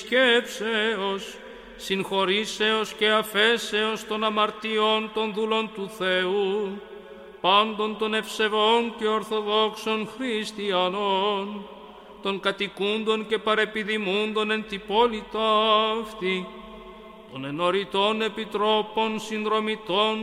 επισκέψεως, συγχωρήσεως και αφέσεως των αμαρτιών των δούλων του Θεού, πάντων των ευσεβών και ορθοδόξων χριστιανών, των κατοικούντων και παρεπιδημούντων εν τη πόλη ταύτη, των ενωρητών επιτρόπων, συνδρομητών